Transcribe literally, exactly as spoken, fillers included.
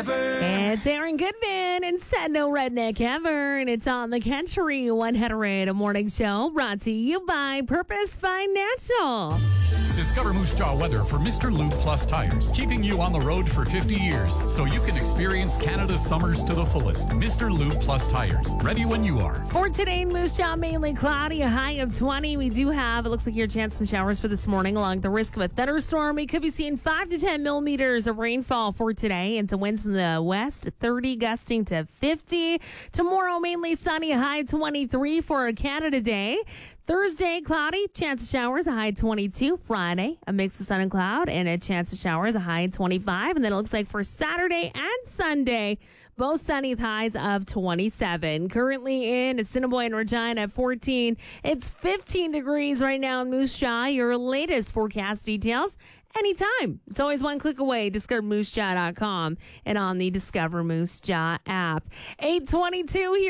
ever. It's Aaron Goodman and said no redneck ever, and it's on the Country one hundred Morning Show, brought to you by Purpose Financial. Discover Moose Jaw weather for Mister Lube Plus tires, keeping you on the road for fifty years so you can experience Canada's summers to the fullest. Mister Lube Plus tires, ready when you are. For today in Moose Jaw, mainly cloudy, a high of twenty. We do have, it looks like your chance some showers for this morning along the risk of a thunderstorm. We could be seeing five to ten millimeters of rainfall for today, and some winds from the west, thirty gusting to fifty. Tomorrow, mainly sunny, a high of twenty-three for a Canada Day. Thursday, cloudy, chance of showers, a high of twenty-two. Friday, a mix of sun and cloud, and a chance of showers, a high of twenty-five. And then it looks like for Saturday and Sunday, both sunny with highs of twenty-seven. Currently in Assiniboine and Regina at fourteen. It's fifteen degrees right now in Moose Jaw. Your latest forecast details anytime. It's always one click away. Discover moose jaw dot com and on the Discover Moose Jaw app. eight twenty-two here.